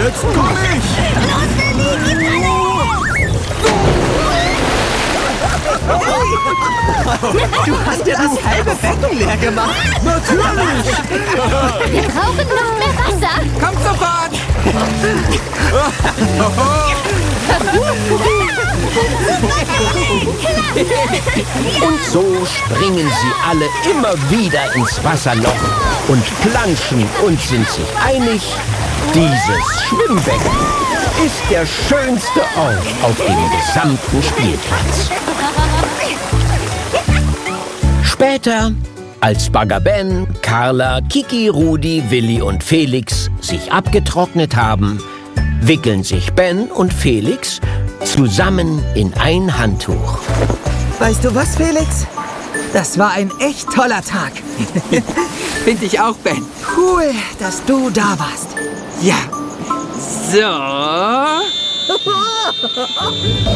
Jetzt komm ich! Los, Willi, gib Du hast dir das halbe Becken leer gemacht. Natürlich! Wir brauchen noch mehr Wasser. Kommt sofort! Und so springen sie alle immer wieder ins Wasserloch und planschen und sind sich einig, dieses Schwimmbecken ist der schönste Ort auf dem gesamten Spielplatz. Später, als Bagger Ben, Carla, Kiki, Rudi, Willi und Felix sich abgetrocknet haben, wickeln sich Ben und Felix zusammen in ein Handtuch. Weißt du was, Felix? Das war ein echt toller Tag. Finde ich auch, Ben. Cool, dass du da warst. Ja. So.